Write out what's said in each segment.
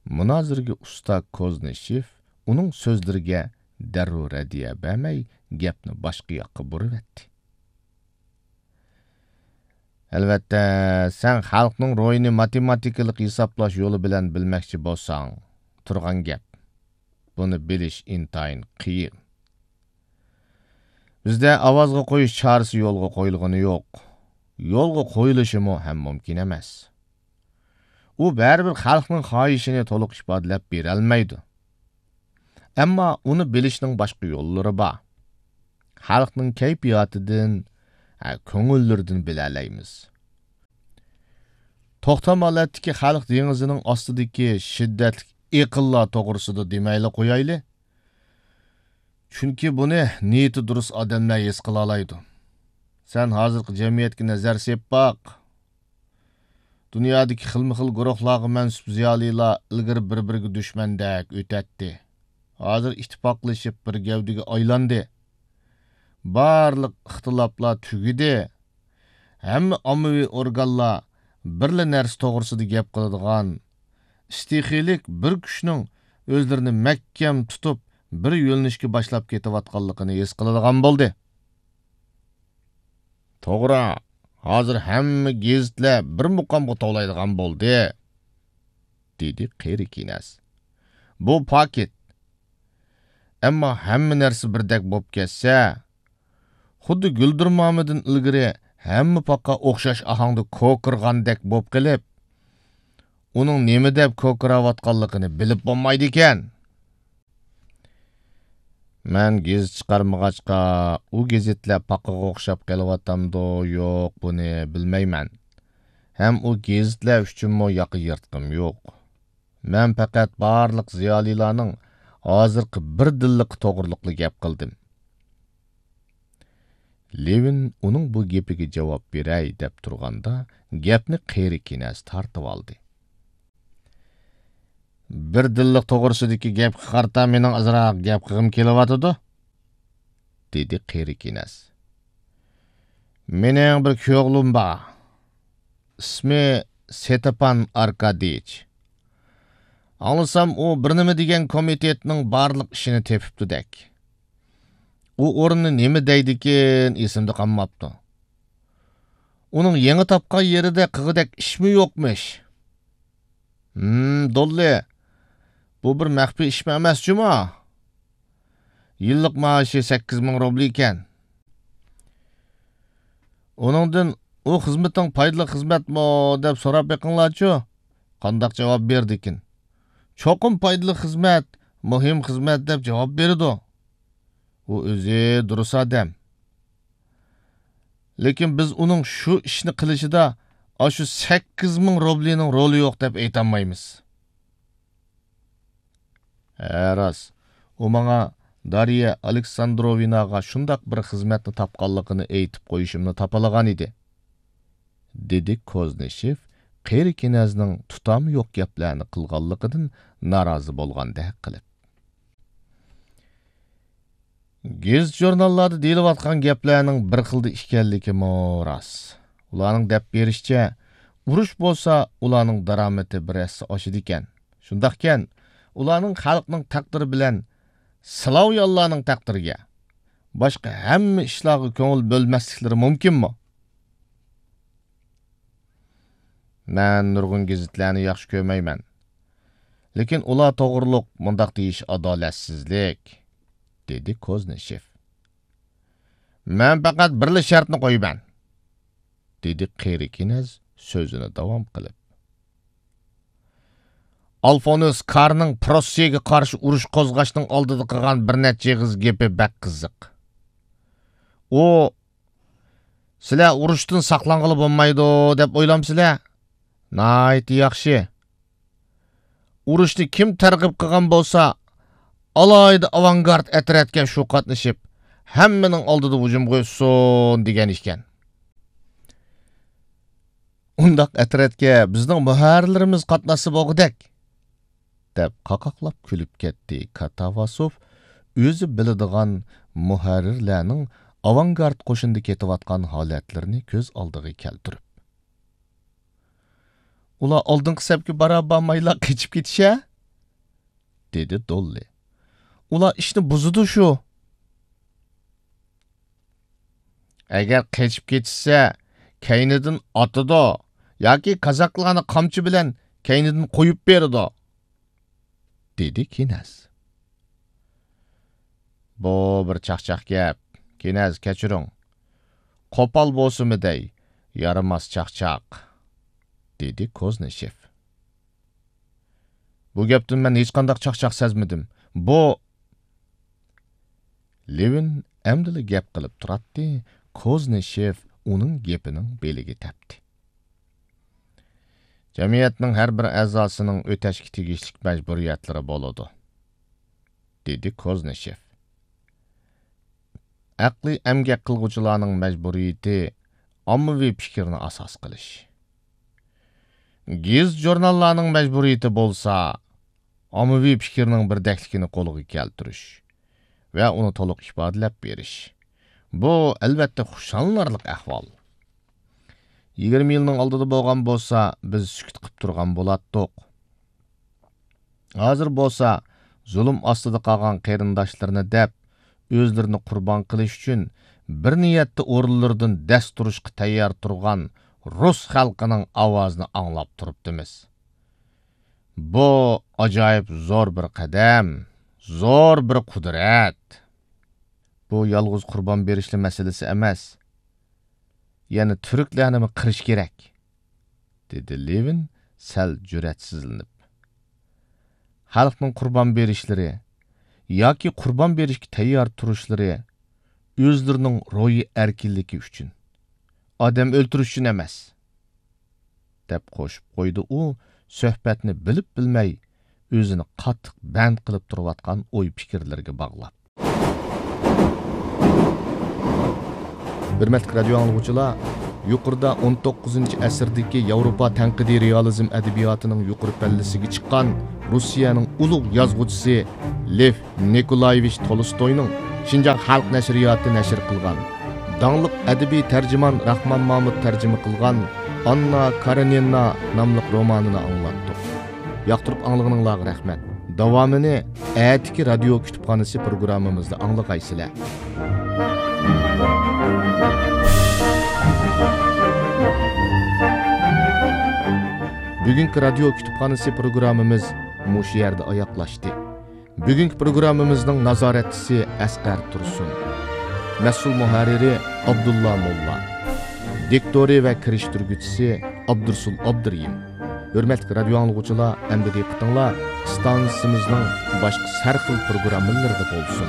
Munozirga usta Kozneshif uning so'zlariga darrov radiya bermay gapni boshqa yoqqa burib Albatta, sen xalqning ro'yini matematikalik hisoblash yo'li bilan bilmoqchi bo'lsang, turgan gap. Buni bilish intayin qiyin. Bizda ovozga qo'yish chorasi yo'lga qo'yilgani yo'q. Yo'lga qo'yilishi ham mumkin emas. U baribir xalqning xohishini to'liq ifodalab bera olmaydi. Ammo uni bilishning boshqa yo'llari bor. Xalqning kayfiyatidan, ko'ngillaridan bilalaymiz. To'xtamolatdagi xalq dengizining ostidagi shiddatli iqillar to'g'risida demayli qo'yayli. Chunki buni niyati durust odamlar his qila oladi. Sen hozirgi jamiyatga nazar sep baq. Dunyodagi xilma-xil guruhlarga mansub ziyolilar ilgari bir-biriga dushmandek o'tadi. Hozir ittifoqlashib bir gavdaga aylandi. Barliq ixtiloflar tugidi. Hamma ommaviy organlar birla narsa to'g'risida gap qiladigan, istixilik bir kuchning o'zlarini mahkam tutib, bir yo'lnishga boshlab ketayotganligini his qiladigan bo'ldi. To'g'ri, hozir hamma gazetlar bir muqomga to'laydigan bo'ldi, dedi Qerikinas. Bu paket. Ammo hamma narsa birdek bo'lib ketsa, xuddi Guldir Muhammadin ilgari hamma paqa o'xshash ahangda ko'kirgandek bo'lib qilib, uning nima deb ko'kirayotganligini bilib bo'lmaydi ekan. Men gazet chiqarmag'achqa, u gazetlar paqaga o'xshab qelyaptamdi, yo'q, buni bilmayman. Ham u gazetlar uchun yoqi yirtqim yo'q. Men faqat barliq ziyolilarning hozirgi bir dilliq to'g'riliqli gap qildim. Levin uning bu gapiga javob beray deb turganda, gapni Qerikinas tortib oldi. Bir dilliq to'g'risidagi gap qarta mening azroq gap qilgim kelyapti, dedi Qerikinas. Mening bir kuyovlim bor. Ismi Stepan Arkadiyevich. Anlasam u bir nima degan komitetning barliq ishini tepibdi-dak. U o'rinni nima deydikin esimda qolmabdi. Uning yangi topgan yerida qig'idak ishmi yo'qmish? Dolli. Bu bir maxfiy ishmi emas-chimi? Yillik maoshi 8000 rubl ekan. Uningdan u xizmating foydali xizmatmi deb so'rab beqinglarchi? Qandoq javob berdikin? Cho'qim foydali xizmat, muhim xizmat deb javob berdi. U o'zi durust odam. Lekin biz uning shu ishni qilishida shu 8000 rublining roli yo'q deb aytolmaymiz. Ras, u menga Darya Aleksandrovinaga shundoq bir xizmatni topganligini aytib qo'yishimni topalagan edi, dedi Kozneshev, Qerikinazning tutam yo'q gaplarni qilganligidan norozi bo'lgandek qilib. Gazet jurnallarda deyilayotgan gaplarning bir xilda ekanligi mo'ras. Ularning deb berishcha, urush bo'lsa, ularning daromati biroz oshidi ekan. Shundaqkan, ularning xalqning taqdiri bilan Slavyanlarning taqdiriga boshqa hamma ishlarga ko'ngil bo'lmasliklari mumkinmi? Men nurg'un gazetlarni yaxshi ko'rmayman. Lekin ular to'g'riliq mundaq deyish adolatsizlik, dedi Kozneshev. Men faqat birli shartni qo'yaman, dedi Qerikinaz so'zini davom qilib. Alfonso Karning Prossiyaga qarshi urush qo'zg'ashning oldida qilgan bir necha yig'iz gapi bak qiziq. U sizlar urushdan saqlanqili bo'lmaydi deb o'ylamsizlar? Nayt yaxshi. Urushni kim targ'ib qilgan bo'lsa, alayda avangard atratga shu qatnashib, hammaning oldida hujum qo'ysin degan ekan. Undaq atratga bizning muharrirlarimiz qatnashib bo'lg'idek, deb qaqaqlab kulib ketdi Katavasov, o'zi biladigan muharrirlarning avangard qo'shinda ketayotgan holatlarini ko'z oldiga keltirib. Ular oldingi hisobga barobar mayla qechib ketisha? dedi Dolly. Ular ishni buzdi shu. Agar qechib ketsa, kaynidan otidi yoki qazaqlarni qamchi bilan kaynidan qo'yib berdi, dedi Kinaz. Bu bir chaqchaq gap. Kinaz, kechiring. Qo'pol bo'lsimiday, yaramas chaqchaq, dedi Koznishev. Bu gapdan men hech qanday chaqchaq sezmadim. Bu Levin amdili gap qilib turadi. Koznishev uning gapining beliga tepdi. Jamiyatning har bir a'zosining o'tashga tegishli majburiyatlari bo'ladi, dedi Koznishev. Aqliy emgak qilguvchilarning majburiyati ommaviy fikrni asos qilish. Giz jurnallarning majburiyati bo'lsa, ommaviy fikrning birdakligini qo'lga keltirish va uni to'liq ifodalab berish. Bu albatta xushonlarlik ahvol. 20 yilning oldida bo'lgan bo'lsa, biz sukut qilib turgan bo'latdik. Hozir bo'lsa, zulm ostida qolgan qarindoshlarni deb o'zlarini qurbon qilish uchun bir niyatda o'rinlardan dast turishga tayyor turgan Rus xalqining ovozini anglab turibdimiz. Bu ajoyib zo'r bir qadam, zo'r bir qudrat. Bu yolg'iz qurbon berishli masalasi emas. Yani Türklarni qirish kerak, dedi Levin sal jur'atsizlanib. Xalqning qurbon berishlari yoki qurbon berishga tayyor turishlari o'zlarining ro'yi erkinligi uchun, odam o'ltirish uchun emas, deb qo'shib qo'ydi u, suhbatni bilib bilmay o'zini qattiq band qilib turayotgan o'y fikrlarga bog'lab. Hürmetli radio anlıqçılar, yuqorida 19-asrdagi Yevropa tanqidiy realizm adabiyotinin yuqori pallasiga chiqqan Rossiyaning ulug' yozuvchisi Lev Nikolayevich Tolstoyning Şinjan xalq nashriyoti nashr qilgan, dаңliq adabiy tarjimon Rahmon Mahmud tarjima qilgan Anna Karenina nomli romanini anglatdik. Yoqtirib anglag'ininglarga rahmat. Davomini atiki radio kutubxonasi programmamizda anglag'aysizlar. Bugünkü radyo kütüphanesi programımız muş yerde ayaklaştı. Bugünkü programımızın nazaretçisi Asqar Tursun, mesul muharriri Abdullah Molla, diktori ve kiriştirgüçisi Abdursul Abduriyim. Hürmetli radyo anlıqçılar, endi diqqatinglar stansimizning boshqa har xil programmalarida bo'lsin.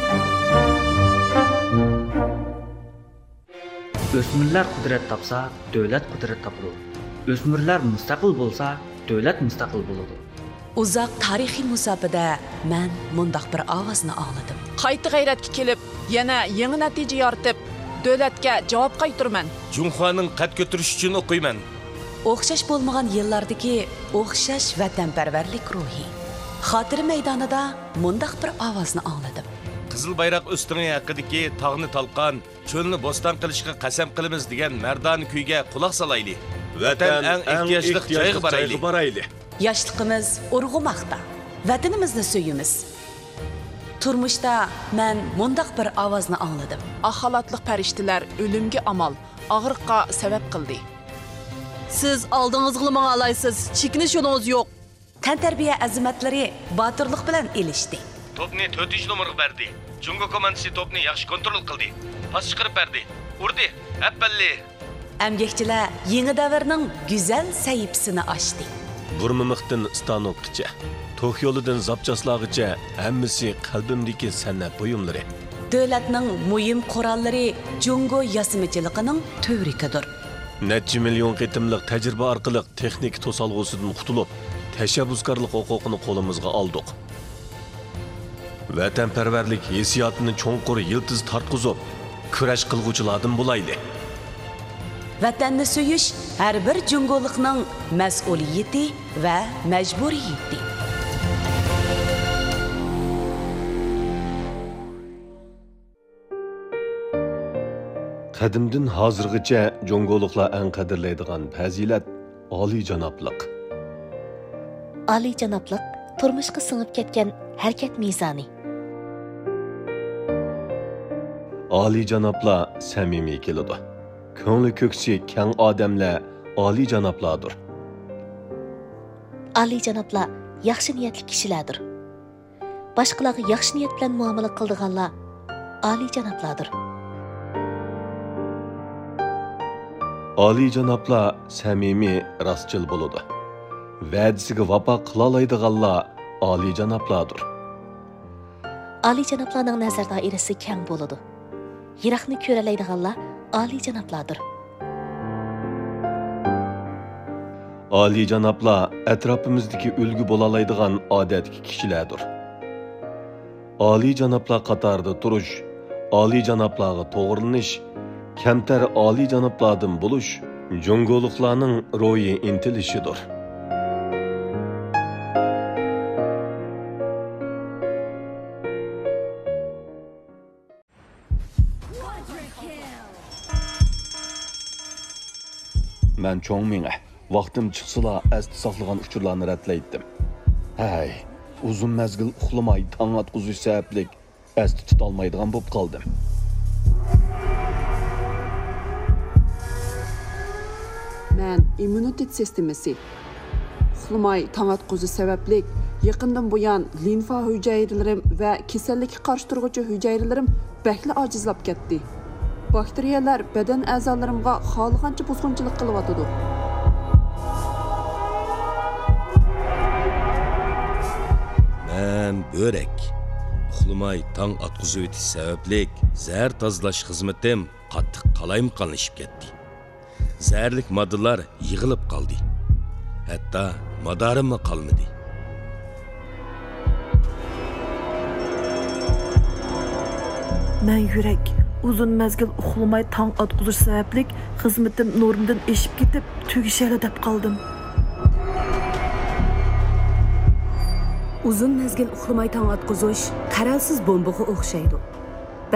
O'smirlar qudrat topsa, davlat qudrat topadi. O'smirlar mustaqil bo'lsa, davlat mustaqil bo'ladi. Uzoq tarixiy musofada men mundaq bir ovozni angladim. Qayta g'ayratga kelib, yana yangi natija yoritib, davlatga javob qaytiraman. Junxoning qad ko'tarish uchun o'qiyman. O'xshash bo'lmagan yillardagi o'xshash vatanparvarlik ruhi. Xotira maydonida mundaq bir ovozni angladim. Qizil bayroq usting'i haqidagi tog'ni talqon, cho'lni bo'ston qilishga qasam qilamiz degan mardon kuyga quloq solayli. Vatan eng ehtiyojli joyga borayli. Yoshligimiz urg'umoqda. Vatanimizni suyimiz. Turmushda men mundaq bir ovozni angladim. Axalatliq farishtalar o'limga amal, og'riqqa sabab qildi. Siz oldingizga menga alaysiz, chekinish yo'lingiz yo'q. Tantarbiya azimatlari botirlik bilan elishdi. Topni 4-nomerga berdi. Jungo komandasi topni yaxshi kontrol qildi. Pas chiqarib berdi. Urdi. Appalli. Amgakchilar yangi davrning go'zal sayibsini ochdi. Burmimiqdan Stanokgacha, Tok yo'lidan Zapchaslag'icha hammasi qalbimdagi san'at buyumlari. Davlatning muhim qurollari Jungo yasimichiligining tövrikidir. Necha million qitimliq tajriba orqali texnik to'solg'usidan qutulib, tashabbuskorlik huquqini qo'limizga oldik. Vatanparvarlik hissiyotini cho'nqur yiltiz tartqizib, kurash qilguvchilardan bo'layli. Vatanni suyish har bir jungolikning mas'uliyati va majburiyati. Qadimdan hozirgacha jungoliklar eng qadrlaydigan fazilat oliy janoblik. Oliy janoblik turmushga singib ketgan harakat mezoni. Oliyjanoblar samimiy keladi. Ko'ngli ko'ksi keng odamlar oliyjanoblardir. Oliyjanoblar yaxshi niyatli kishilardir. Boshqalarga yaxshi niyat bilan muomala qiladiganlar oliyjanoblardir. Oliyjanoblar samimiy, rostchil bo'ladi. Va'dasiga vafo qila oladiganlar oliyjanoblardir. Oliyjanoblarning nazar doirasi keng bo'ladi. Yiroqni ko'ra oladiganlar oliyjanoblardir. Oliyjanoblar atrofimizdagi ulgu bo'la oladigan odatli kishilardir. Oliyjanoblar qatorida turish, oliyjanoblarga to'g'rilanish, kamtar oliyjanoblardan bo'lish jungoliklarning ro'yi intilishidir. Men cho'ng menga vaqtim chiqsala asti saqlagan uchurlarni ratlaydim. Hay, uzun mezgil uxlamay tong atquzish sababli asti tutolmaydigan bo'lib qoldim. Men immunitet sistemasi uxlamay tong atquzish sababli yaqindan buyon limfa hujayralarım va kasallikka qarshi turuvchi hujayralarım bakli ojizlab ketdi. Bakteriyalar badan a'zolarimga xohlagancha buzg'unchilik qilyotdi. Men börek. Uxlamay tong atqizib o'tish sababli zahar tozalash xizmatim qattiq qalaymiqonlashib ketdi. Zaharlik moddalar yig'ilib qoldi. Hatto madorim qolmadi. Men yurak uzun mezgil uxlamay tong atquzish sababli xizmatim normdan eshib ketib, tugishali deb qoldim. Uzun mezgil uxlamay tong atquzish qaralsiz bombaga o'xshaydi.